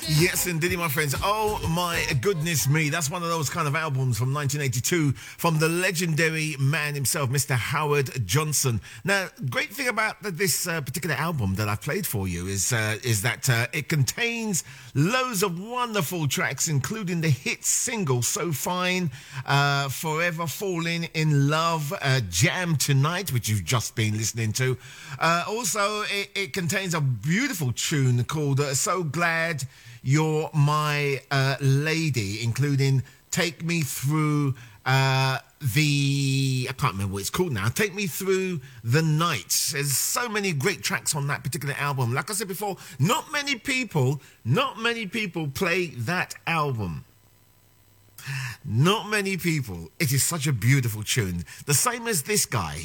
Yes, indeed, my friends. Oh, my goodness me. That's one of those kind of albums from 1982 from the legendary man himself, Mr. Howard Johnson. Now, great thing about this particular album that I've played for you is that it contains loads of wonderful tracks, including the hit single So Fine, Forever Falling in Love, Jam Tonight, which you've just been listening to. Also, it contains a beautiful tune called So Glad You're My Lady, including Take Me Through I can't remember what it's called now. Take Me Through the Night. There's so many great tracks on that particular album. Like I said before, not many people play that album. Not many people. It is such a beautiful tune. The same as this guy.